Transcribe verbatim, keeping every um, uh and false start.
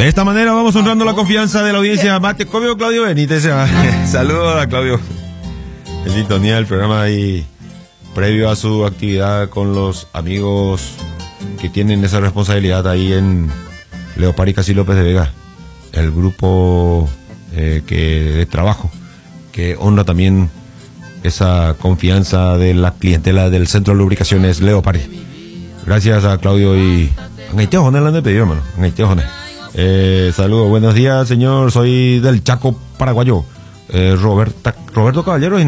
De esta manera vamos honrando la confianza de la audiencia. Mate, Cobio, Claudio Benítez. Saludos a Claudio. En sintonía del programa ahí, previo a su actividad con los amigos que tienen esa responsabilidad ahí en Leopard y Casi López de Vega, el grupo eh, que de trabajo que honra también esa confianza de la clientela del Centro de Lubricaciones Leopard. Gracias a Claudio y Angaiteo Jones, le pedido, hermano. Angaiteo Jones. Eh, saludos, buenos días, señor. Soy del Chaco paraguayo. Eh, Roberta, Roberto Caballero.